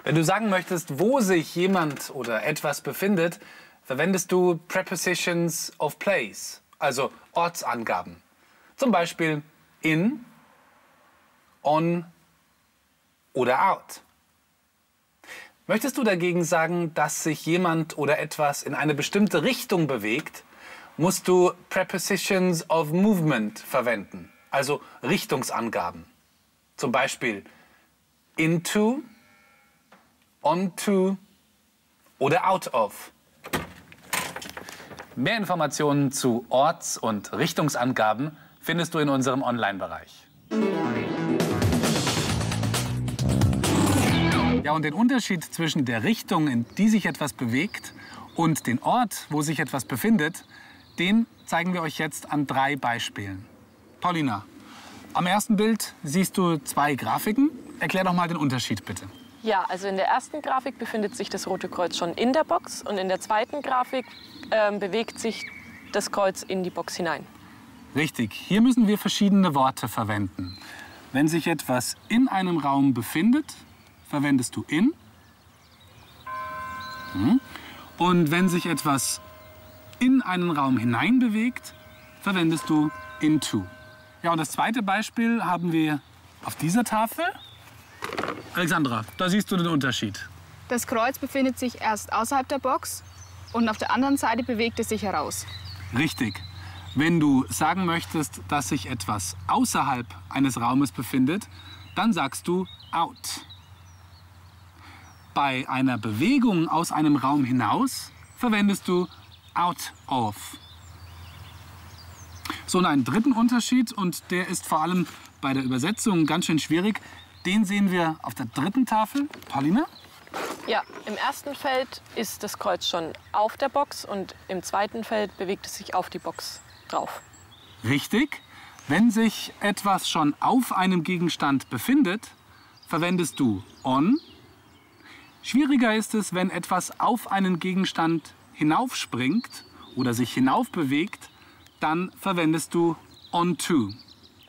Wenn du sagen möchtest, wo sich jemand oder etwas befindet, verwendest du Prepositions of place, also Ortsangaben. Zum Beispiel in, on oder out. Möchtest du dagegen sagen, dass sich jemand oder etwas in eine bestimmte Richtung bewegt, musst du Prepositions of movement verwenden, also Richtungsangaben. Zum Beispiel into, onto oder out of. Mehr Informationen zu Orts- und Richtungsangaben findest du in unserem Online-Bereich. Ja, und den Unterschied zwischen der Richtung, in die sich etwas bewegt, und den Ort, wo sich etwas befindet, den zeigen wir euch jetzt an 3 Beispielen. Paulina, am ersten Bild siehst du 2 Grafiken. Erklär doch mal den Unterschied, bitte. Ja, also in der ersten Grafik befindet sich das Rote Kreuz schon in der Box und in der zweiten Grafik bewegt sich das Kreuz in die Box hinein. Richtig, hier müssen wir verschiedene Worte verwenden. Wenn sich etwas in einem Raum befindet, verwendest du in. Und wenn sich etwas in einen Raum hinein bewegt, verwendest du into. Ja, und das zweite Beispiel haben wir auf dieser Tafel. Alexandra, da siehst du den Unterschied. Das Kreuz befindet sich erst außerhalb der Box und auf der anderen Seite bewegt es sich heraus. Richtig. Wenn du sagen möchtest, dass sich etwas außerhalb eines Raumes befindet, dann sagst du out. Bei einer Bewegung aus einem Raum hinaus verwendest du out of. So, und einen dritten Unterschied, und der ist vor allem bei der Übersetzung ganz schön schwierig, den sehen wir auf der dritten Tafel. Paulina? Ja, im ersten Feld ist das Kreuz schon auf der Box und im zweiten Feld bewegt es sich auf die Box drauf. Richtig. Wenn sich etwas schon auf einem Gegenstand befindet, verwendest du on. Schwieriger ist es, wenn etwas auf einen Gegenstand hinaufspringt oder sich hinaufbewegt, dann verwendest du onto.